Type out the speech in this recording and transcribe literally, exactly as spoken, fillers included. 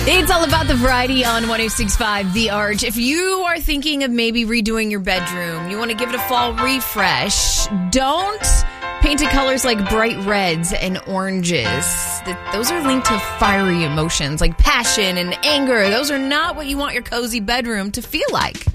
It's all about the variety on one oh six point five The Arch. If you are thinking of maybe redoing your bedroom, you want to give it a fall refresh, don't paint it colors like bright reds and oranges. Those are linked to fiery emotions like passion and anger. Those are not what you want your cozy bedroom to feel like.